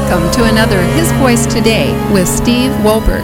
Welcome to another His Voice Today with Steve Wohlberg.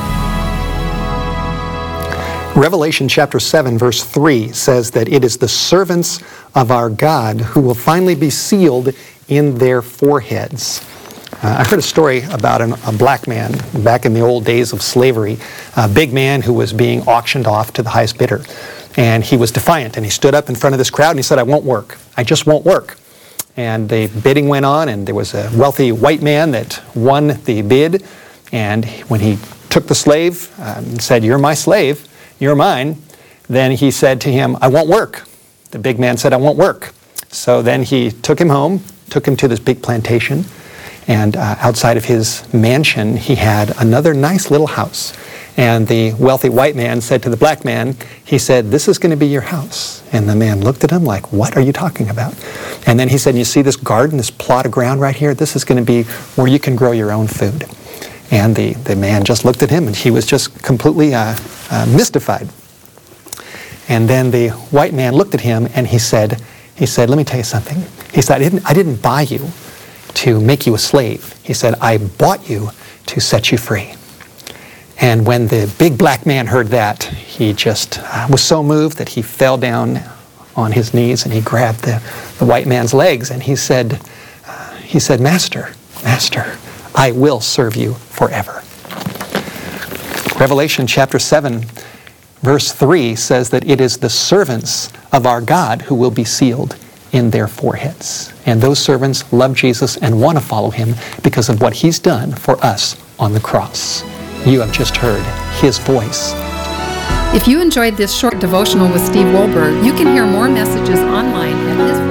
Revelation chapter 7 verse 3 says that it is the servants of our God who will finally be sealed in their foreheads. I heard a story about a black man back in the old days of slavery, a big man who was being auctioned off to the highest bidder. And he was defiant, and he stood up in front of this crowd and he said, "I won't work. I just won't work." And the bidding went on, and there was a wealthy white man that won the bid. And when he took the slave and said, "You're my slave, you're mine," then he said to him, "I won't work." The big man said, "I won't work." So then he took him home, took him to this big plantation, and outside of his mansion, he had another nice little house. And the wealthy white man said to the black man, he said, "This is going to be your house." And the man looked at him like, "What are you talking about?" And then he said, "You see this garden, this plot of ground right here? This is going to be where you can grow your own food." And the man just looked at him, and he was just completely mystified. And then the white man looked at him, and he said, "Let me tell you something." He said, I didn't buy you to make you a slave." He said, "I bought you to set you free." And when the big black man heard that, he just was so moved that he fell down on his knees and he grabbed the white man's legs and he said, Master, I will serve you forever." Revelation chapter 7, verse 3 says that it is the servants of our God who will be sealed in their foreheads. And those servants love Jesus and want to follow him because of what he's done for us on the cross. You have just heard His Voice. If you enjoyed this short devotional with Steve Wohlberg, you can hear more messages online at